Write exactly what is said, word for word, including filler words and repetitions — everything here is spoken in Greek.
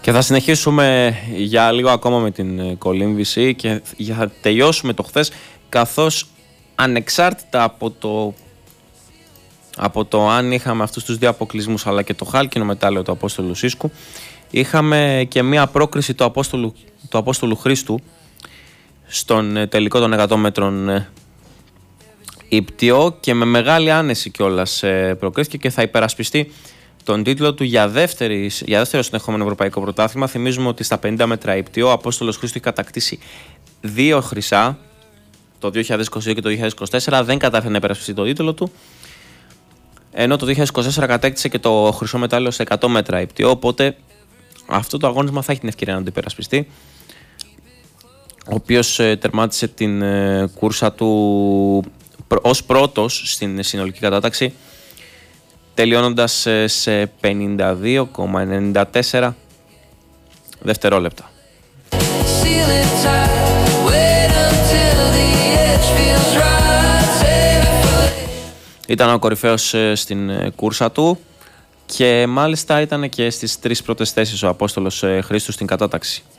Και θα συνεχίσουμε για λίγο ακόμα με την κολύμβηση και θα τελειώσουμε το χθες, καθώς ανεξάρτητα από το, από το αν είχαμε αυτούς τους δύο αποκλεισμούς αλλά και το χάλκινο μετάλλιο του Απόστολου Σίσκου, είχαμε και μία πρόκριση του Απόστολου, του Απόστολου Χρήστου στον τελικό των εκατό μέτρων ύπτιο και με μεγάλη άνεση κιόλας προκρίθηκε και θα υπερασπιστεί τον τίτλο του για, δεύτερη, για δεύτερο συνεχόμενο ευρωπαϊκό πρωτάθλημα. Θυμίζουμε ότι στα πενήντα μέτρα ύπτιο ο Απόστολος Χρήστου έχει κατακτήσει δύο χρυσά το δύο χιλιάδες είκοσι δύο και το δύο χιλιάδες είκοσι τέσσερα, δεν κατάφερε να υπερασπιστεί τον τίτλο του, ενώ το δύο χιλιάδες είκοσι τέσσερα κατέκτησε και το χρυσό μετάλλιο σε εκατό μέτρα ύπτιο, οπότε αυτό το αγώνισμα θα έχει την ευκαιρία να το υπερασπιστεί, ο οποίος ε, τερμάτισε την ε, κούρσα του ως πρώτος στην συνολική κατάταξη, τελειώνοντας ε, σε πενήντα δύο κόμμα ενενήντα τέσσερα δευτερόλεπτα. Ήταν ο κορυφαίος ε, στην ε, κούρσα του και μάλιστα ήταν και στις τρεις πρώτες θέσεις ο Απόστολος ε, Χρήστου στην κατάταξη.